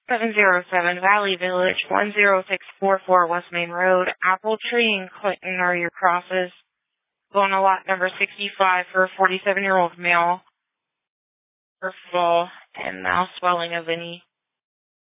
707 Valley Village, 10644 West Main Road. Apple Tree and Clinton are your crosses. Going to lot number 65 for a 47-year-old male. For fall and mouth swelling of any